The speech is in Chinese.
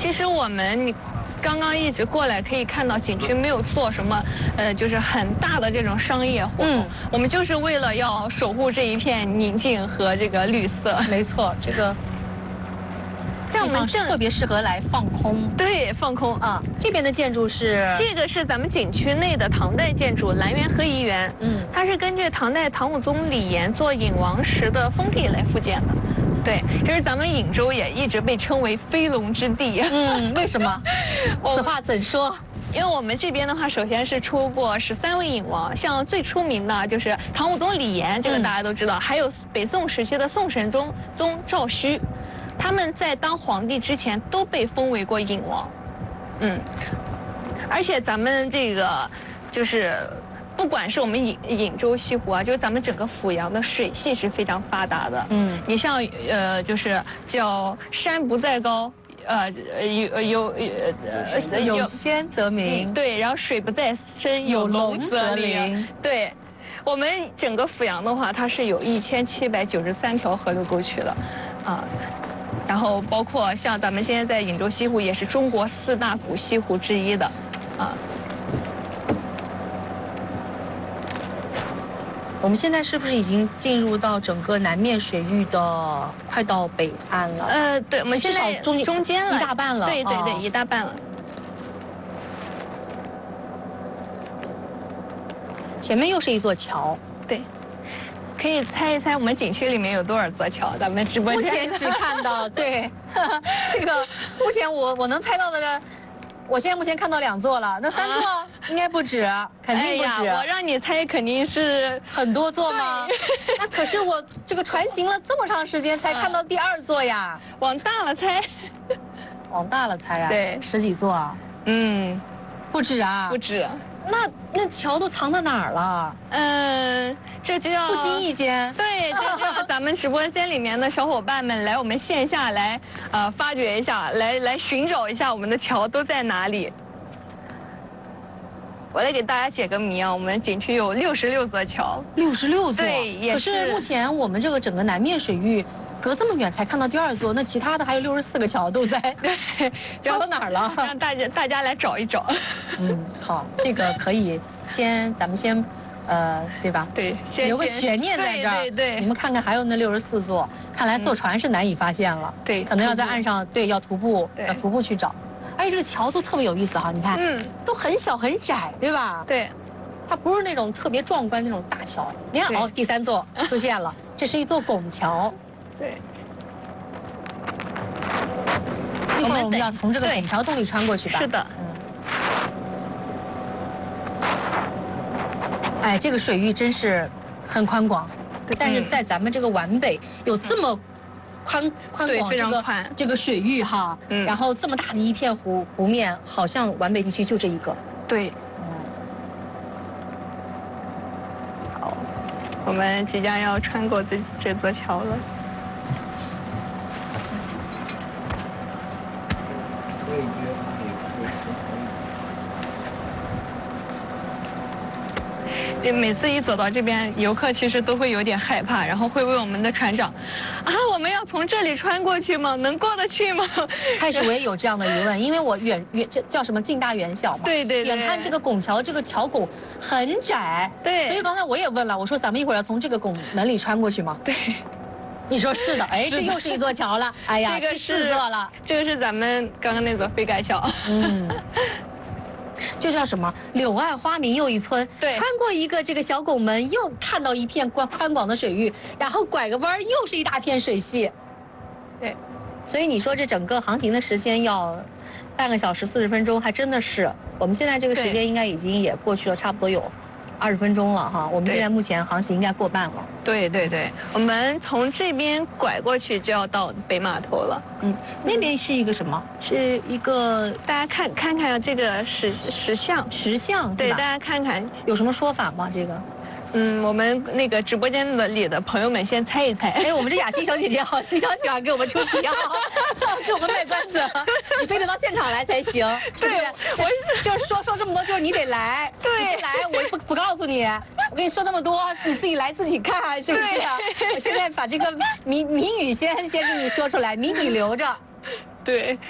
其实我们刚刚一直过来可以看到景区没有做什么，就是很大的这种商业活动。我们就是为了要守护这一片宁静和这个绿色。 没错，这个。 像我们特别适合来放空， 对，放空啊。 这边的建筑是这个是咱们景区内的唐代建筑兰园和颐园，它是根据唐代唐武宗李炎做隐王时的封地来复建的。对，就是咱们颍州也一直被称为飞龙之地。 为什么？此话怎说？ 因为我们这边的话，首先是出过13位隐王，像最出名的就是唐武宗李炎，这个大家都知道，还有北宋时期的宋神宗赵顼。他们在当皇帝之前都被封为过隐王，而且咱们这个就是，不管是我们颍州西湖啊，就是咱们整个阜阳的水系是非常发达的。你像就是叫山不在高， 有仙则名， 对，然后水不在深，有龙则灵，对。我们整个阜阳的话，它是有1793条河流沟渠的，然后包括像咱们现在在颍州西湖，也是中国4大古西湖之一的， 我们现在是不是已经进入到整个南面水域的快到北岸了？ 对，我们现在中间了， 一大半了。 对，一大半了。 前面又是一座桥。 对。可以猜一猜我们景区里面有多少座桥？咱们直播间目前只看到对，这个目前我能猜到的，我现在目前看到2座了，那3座应该不止，肯定不止。 我让你猜，肯定是很多座吗？那可是我这个船行了这么长时间才看到第2座呀。 往大了猜， 往大了猜啊？ 对 ，10几座啊？不止啊？ 不止。 那桥都藏到哪儿了？ 这就要不经意间， 对，这就要咱们直播间里面的小伙伴们来我们线下来，发掘一下，来寻找一下我们的桥都在哪里。我来给大家解个谜啊，我们景区有66座桥 ，66座， 对，也是。 可是目前我们这个整个南面水域。隔这么远才看到第2座，那其他的还有64个桥都在，桥到哪儿了？ 让大家来找一找。 好，这个可以咱们先，对吧？ 对， 留个悬念在这儿。 对， 你们看看还有那64座，看来坐船是难以发现了。 对， 可能要在岸上，对，要徒步去找。而且这个桥都特别有意思哈，你看，都很小很窄，对吧？ 对， 它不是那种特别壮观那种大桥。你看，第3座出现了，这是一座拱桥。对，一会儿我们要从这个拱桥洞里穿过去吧？ 是的。 哎，这个水域真是很宽广，但是在咱们这个皖北有这么宽广这个水域哈，然后这么大的一片湖面，好像皖北地区就这一个。 对。好，我们即将要穿过这座桥了。每次一走到这边，游客其实都会有点害怕，然后会问我们的船长：“我们要从这里穿过去吗？能过得去吗？” 开始我也有这样的疑问，因为我这叫什么近大远小嘛。 对， 远看这个拱桥，这个桥拱很窄。 对。 所以刚才我也问了，我说咱们一会儿要从这个拱门里穿过去吗？ 对。 你说是的，哎，这又是一座桥了。哎呀，第4座了。 这个是咱们刚刚那座飞盖桥。 这叫什么？柳暗花明又一村。 对， 穿过一个这个小拱门，又看到一片宽广的水域，然后拐个弯又是一大片水系。 对， 所以你说这整个航行的时间要半个小时40分钟，还真的是。我们现在这个时间应该已经也过去了，差不多有20分钟了哈。我们现在目前航行应该过半了。 对，我们从这边拐过去就要到北码头了。 那边是一个什么？是一个大家看看这个石像，对，大家看看有什么说法吗？这个？ 我们那个直播间里的朋友们先猜一猜。 哎，我们这雅欣小姐姐好，经常喜欢给我们出题啊，给我们卖关子。你非得到现场来才行，是不是？我就是说这么多，就是你得来。 对， 你不来我不告诉你。我跟你说那么多，你自己来自己看，是不是？我现在把这个谜语先给你说出来，谜底留着。 对。